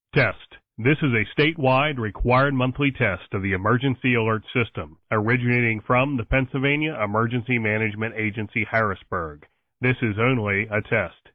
Test. This is a statewide required monthly test of the emergency alert system, originating from the Pennsylvania Emergency Management Agency, Harrisburg. This is only a test.